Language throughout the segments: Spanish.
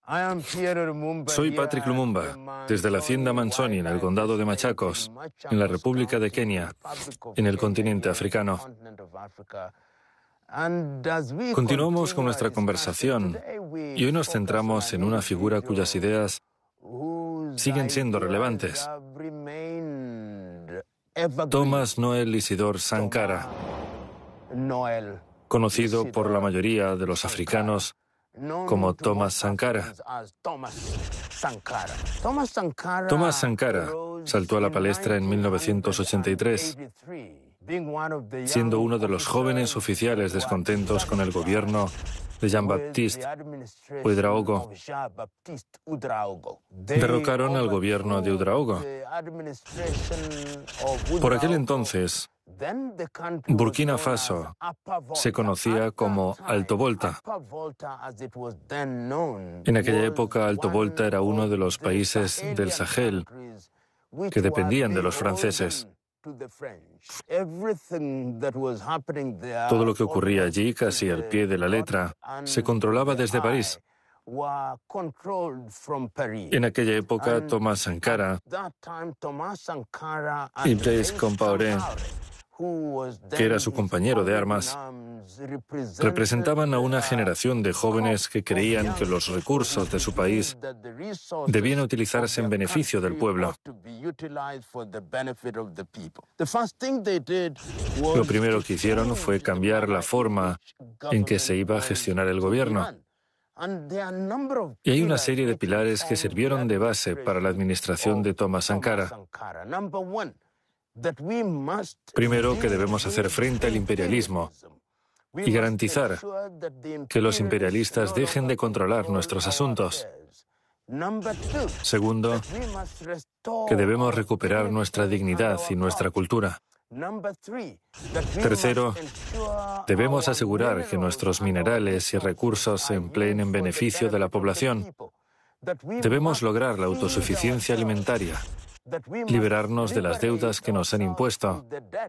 Soy Patrick Lumumba, desde la hacienda Mansoni, en el condado de Machacos, en la República de Kenia, en el continente africano. Continuamos con nuestra conversación y hoy nos centramos en una figura cuyas ideas siguen siendo relevantes. Thomas Noel Isidore Sankara, conocido por la mayoría de los africanos como Thomas Sankara. Thomas Sankara saltó a la palestra en 1983, siendo uno de los jóvenes oficiales descontentos con el gobierno de Jean-Baptiste Ouedraogo. Derrocaron al gobierno de Ouedraogo. Por aquel entonces, Burkina Faso se conocía como Alto Volta. En aquella época, Alto Volta era uno de los países del Sahel que dependían de los franceses. Todo lo que ocurría allí, casi al pie de la letra, se controlaba desde París. En aquella época, Thomas Sankara y Blaise Compaoré, que era su compañero de armas, representaban a una generación de jóvenes que creían que los recursos de su país debían utilizarse en beneficio del pueblo. Lo primero que hicieron fue cambiar la forma en que se iba a gestionar el gobierno. Y hay una serie de pilares que sirvieron de base para la administración de Thomas Sankara. Primero, que debemos hacer frente al imperialismo y garantizar que los imperialistas dejen de controlar nuestros asuntos. Segundo, que debemos recuperar nuestra dignidad y nuestra cultura. Tercero, debemos asegurar que nuestros minerales y recursos se empleen en beneficio de la población. Debemos lograr la autosuficiencia alimentaria, liberarnos de las deudas que nos han impuesto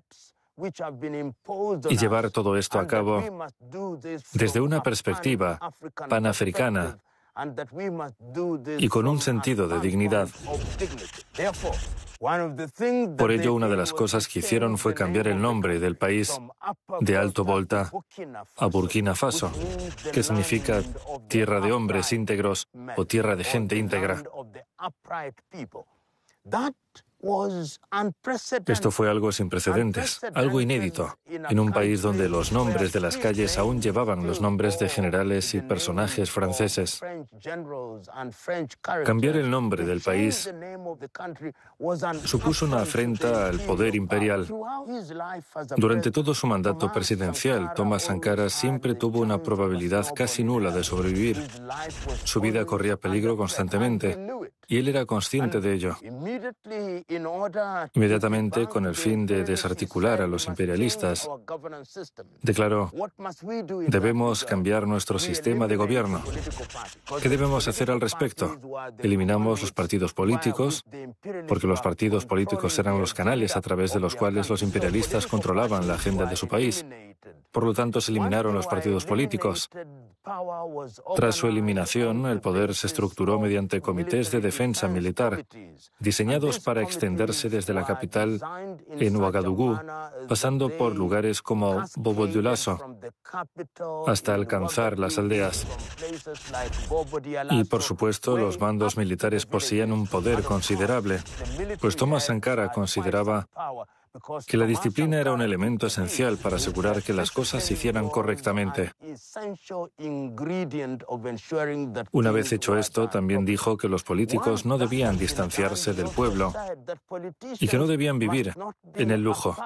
y llevar todo esto a cabo desde una perspectiva panafricana y con un sentido de dignidad. Por ello, una de las cosas que hicieron fue cambiar el nombre del país de Alto Volta a Burkina Faso, que significa tierra de hombres íntegros o tierra de gente íntegra. Esto fue algo sin precedentes, algo inédito, en un país donde los nombres de las calles aún llevaban los nombres de generales y personajes franceses. Cambiar el nombre del país supuso una afrenta al poder imperial. Durante todo su mandato presidencial, Thomas Sankara siempre tuvo una probabilidad casi nula de sobrevivir. Su vida corría peligro constantemente, y él era consciente de ello. Inmediatamente, con el fin de desarticular a los imperialistas, declaró: debemos cambiar nuestro sistema de gobierno. ¿Qué debemos hacer al respecto? Eliminamos los partidos políticos, porque los partidos políticos eran los canales a través de los cuales los imperialistas controlaban la agenda de su país. Por lo tanto, se eliminaron los partidos políticos. Tras su eliminación, el poder se estructuró mediante comités de defensa militar, diseñados para extenderse desde la capital en Ouagadougou, pasando por lugares como Bobo-Dioulasso, hasta alcanzar las aldeas. Y, por supuesto, los bandos militares poseían un poder considerable, pues Thomas Sankara consideraba que la disciplina era un elemento esencial para asegurar que las cosas se hicieran correctamente. Una vez hecho esto, también dijo que los políticos no debían distanciarse del pueblo y que no debían vivir en el lujo.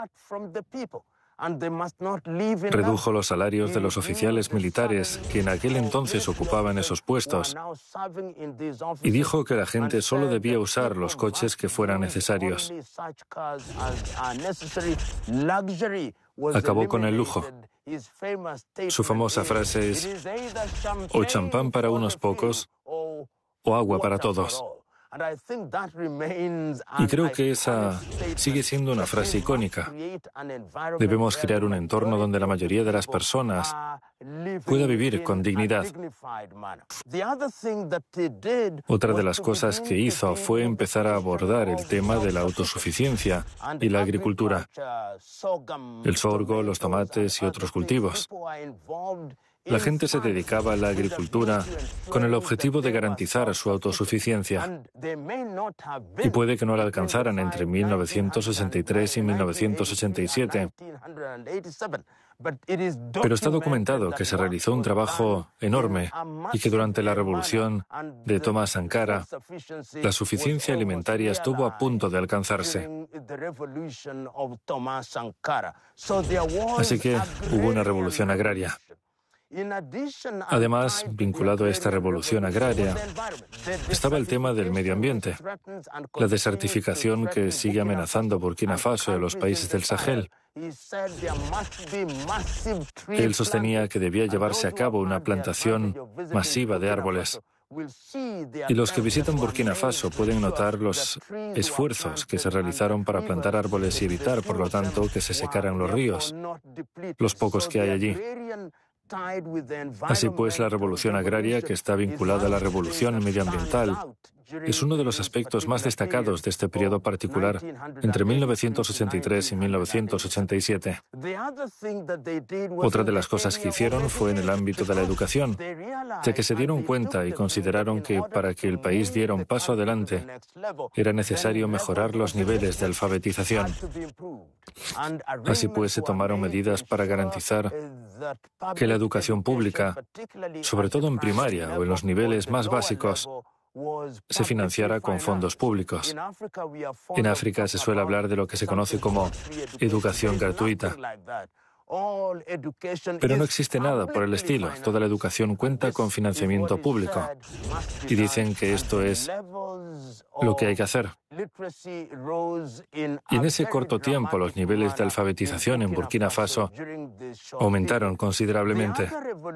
Redujo los salarios de los oficiales militares que en aquel entonces ocupaban esos puestos y dijo que la gente solo debía usar los coches que fueran necesarios. Acabó con el lujo. Su famosa frase es: o champán para unos pocos o agua para todos. Y creo que esa sigue siendo una frase icónica. Debemos crear un entorno donde la mayoría de las personas pueda vivir con dignidad. Otra de las cosas que hizo fue empezar a abordar el tema de la autosuficiencia y la agricultura, el sorgo, los tomates y otros cultivos. La gente se dedicaba a la agricultura con el objetivo de garantizar su autosuficiencia. Y puede que no la alcanzaran entre 1963 y 1987. Pero está documentado que se realizó un trabajo enorme y que durante la revolución de Thomas Sankara, la suficiencia alimentaria estuvo a punto de alcanzarse. Así que hubo una revolución agraria. Además, vinculado a esta revolución agraria, estaba el tema del medio ambiente, la desertificación que sigue amenazando Burkina Faso y a los países del Sahel. Él sostenía que debía llevarse a cabo una plantación masiva de árboles. Y los que visitan Burkina Faso pueden notar los esfuerzos que se realizaron para plantar árboles y evitar, por lo tanto, que se secaran los ríos, los pocos que hay allí. Así pues, la revolución agraria, que está vinculada a la revolución medioambiental, es uno de los aspectos más destacados de este periodo particular, entre 1983 y 1987. Otra de las cosas que hicieron fue en el ámbito de la educación, ya que se dieron cuenta y consideraron que para que el país diera un paso adelante, era necesario mejorar los niveles de alfabetización. Así pues, se tomaron medidas para garantizar que la educación pública, sobre todo en primaria o en los niveles más básicos, se financiara con fondos públicos. En África se suele hablar de lo que se conoce como educación gratuita. Pero no existe nada por el estilo. Toda la educación cuenta con financiamiento público. Y dicen que esto es lo que hay que hacer. Y en ese corto tiempo los niveles de alfabetización en Burkina Faso aumentaron considerablemente.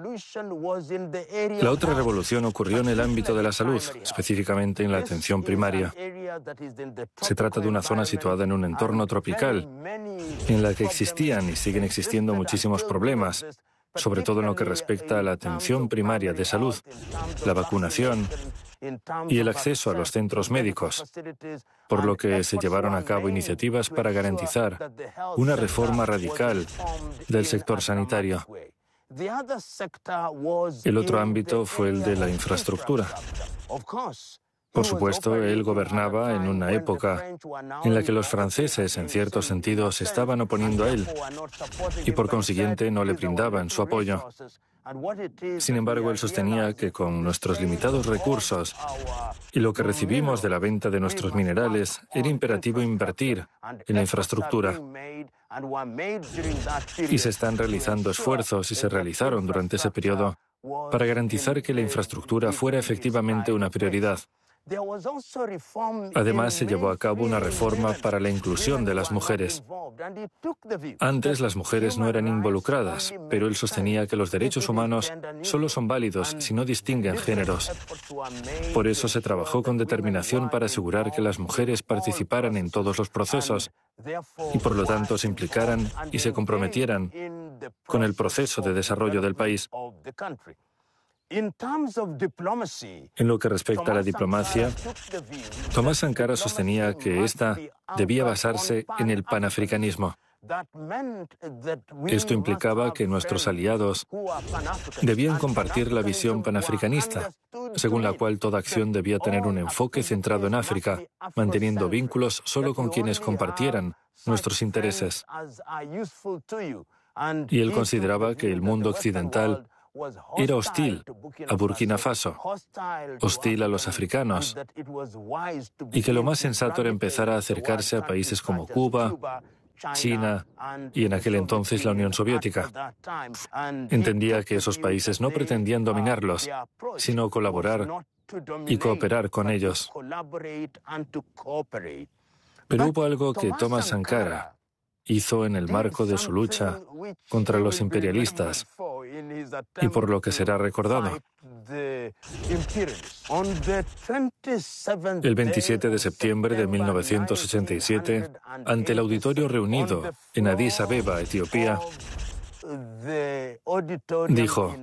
La otra revolución ocurrió en el ámbito de la salud, específicamente en la atención primaria. Se trata de una zona situada en un entorno tropical, en la que existían y siguen existiendo muchísimos problemas, sobre todo en lo que respecta a la atención primaria de salud, la vacunación y el acceso a los centros médicos, por lo que se llevaron a cabo iniciativas para garantizar una reforma radical del sector sanitario. El otro ámbito fue el de la infraestructura. Por supuesto, él gobernaba en una época en la que los franceses, en cierto sentido, se estaban oponiendo a él y, por consiguiente, no le brindaban su apoyo. Sin embargo, él sostenía que con nuestros limitados recursos y lo que recibimos de la venta de nuestros minerales, era imperativo invertir en la infraestructura. Y se están realizando esfuerzos y se realizaron durante ese periodo para garantizar que la infraestructura fuera efectivamente una prioridad. Además, se llevó a cabo una reforma para la inclusión de las mujeres. Antes, las mujeres no eran involucradas, pero él sostenía que los derechos humanos solo son válidos si no distinguen géneros. Por eso se trabajó con determinación para asegurar que las mujeres participaran en todos los procesos y, por lo tanto, se implicaran y se comprometieran con el proceso de desarrollo del país. En lo que respecta a la diplomacia, Thomas Sankara sostenía que ésta debía basarse en el panafricanismo. Esto implicaba que nuestros aliados debían compartir la visión panafricanista, según la cual toda acción debía tener un enfoque centrado en África, manteniendo vínculos solo con quienes compartieran nuestros intereses. Y él consideraba que el mundo occidental era hostil a Burkina Faso, hostil a los africanos, y que lo más sensato era empezar a acercarse a países como Cuba, China y en aquel entonces la Unión Soviética. Entendía que esos países no pretendían dominarlos, sino colaborar y cooperar con ellos. Pero hubo algo que Thomas Sankara hizo en el marco de su lucha contra los imperialistas y por lo que será recordado. El 27 de septiembre de 1987, ante el auditorio reunido en Addis Abeba, Etiopía, dijo: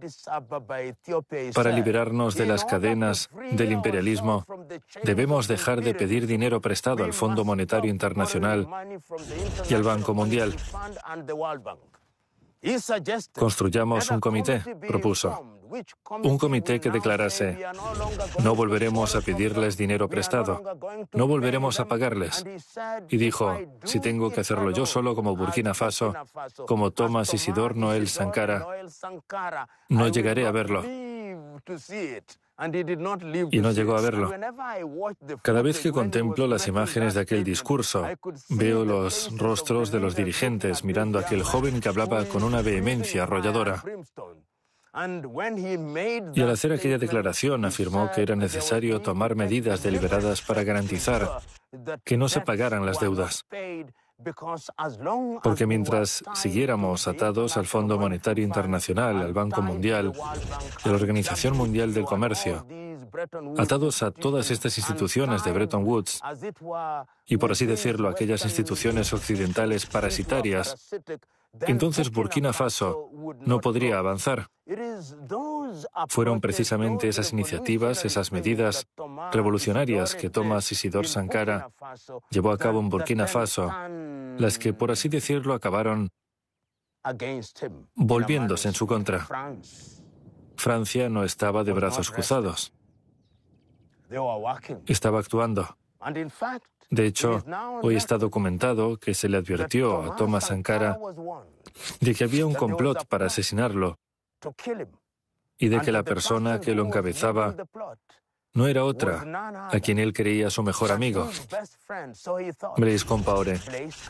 para liberarnos de las cadenas del imperialismo, debemos dejar de pedir dinero prestado al Fondo Monetario Internacional y al Banco Mundial. Construyamos un comité, propuso. Un comité que declarase: no volveremos a pedirles dinero prestado, no volveremos a pagarles. Y dijo: si tengo que hacerlo yo solo como Burkina Faso, como Thomas Isidore Noël Sankara, no llegaré a verlo. Y no llegó a verlo. Cada vez que contemplo las imágenes de aquel discurso, veo los rostros de los dirigentes mirando a aquel joven que hablaba con una vehemencia arrolladora. Y al hacer aquella declaración afirmó que era necesario tomar medidas deliberadas para garantizar que no se pagaran las deudas. Porque mientras siguiéramos atados al Fondo Monetario Internacional, al Banco Mundial y a la Organización Mundial del Comercio, atados a todas estas instituciones de Bretton Woods y, por así decirlo, aquellas instituciones occidentales parasitarias, entonces Burkina Faso no podría avanzar. Fueron precisamente esas iniciativas, esas medidas revolucionarias que Thomas Isidore Sankara llevó a cabo en Burkina Faso, las que, por así decirlo, acabaron volviéndose en su contra. Francia no estaba de brazos cruzados. Estaba actuando. De hecho, hoy está documentado que se le advirtió a Thomas Sankara de que había un complot para asesinarlo y de que la persona que lo encabezaba no era otra a quien él creía su mejor amigo, Blaise Compaoré.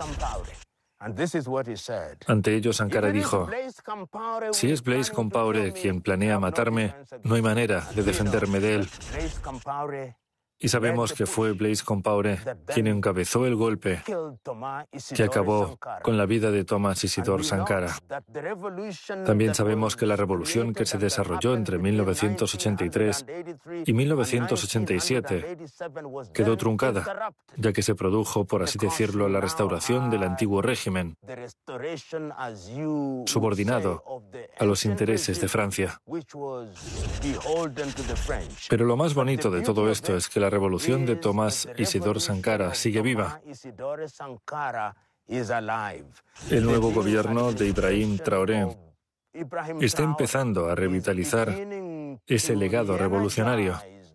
Ante ello, Sankara dijo: si es Blaise Compaoré quien planea matarme, no hay manera de defenderme de él. Y sabemos que fue Blaise Compaoré quien encabezó el golpe que acabó con la vida de Thomas Isidore Sankara. También sabemos que la revolución que se desarrolló entre 1983 y 1987 quedó truncada, ya que se produjo, por así decirlo, la restauración del antiguo régimen, subordinado a los intereses de Francia. Pero lo más bonito de todo esto es que la revolución de Thomas Isidore Sankara sigue viva. El nuevo gobierno de Ibrahim Traoré está empezando a revitalizar ese legado revolucionario.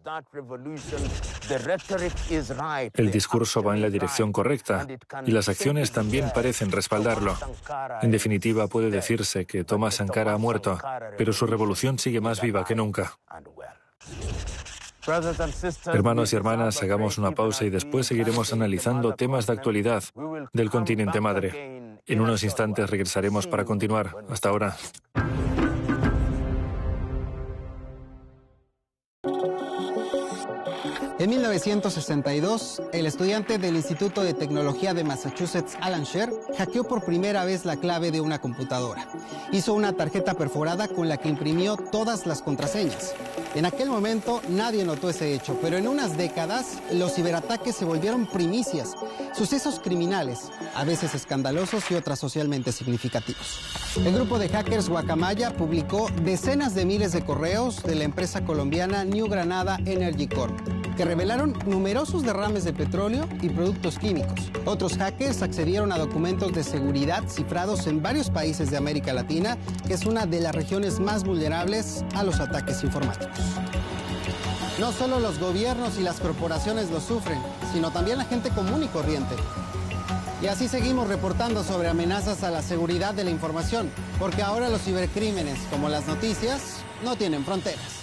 El discurso va en la dirección correcta y las acciones también parecen respaldarlo. En definitiva, puede decirse que Thomas Sankara ha muerto, pero su revolución sigue más viva que nunca. Hermanos y hermanas, hagamos una pausa y después seguiremos analizando temas de actualidad del continente madre. En unos instantes regresaremos para continuar. Hasta ahora. En 1962, el estudiante del Instituto de Tecnología de Massachusetts, Alan Sher, hackeó por primera vez la clave de una computadora. Hizo una tarjeta perforada con la que imprimió todas las contraseñas. En aquel momento nadie notó ese hecho, pero en unas décadas los ciberataques se volvieron primicias, sucesos criminales, a veces escandalosos y otras socialmente significativos. El grupo de hackers Guacamaya publicó decenas de miles de correos de la empresa colombiana New Granada Energy Corp, que revelaron numerosos derrames de petróleo y productos químicos. Otros hackers accedieron a documentos de seguridad cifrados en varios países de América Latina, que es una de las regiones más vulnerables a los ataques informáticos. No solo los gobiernos y las corporaciones lo sufren, sino también la gente común y corriente. Y así seguimos reportando sobre amenazas a la seguridad de la información, porque ahora los cibercrímenes, como las noticias, no tienen fronteras.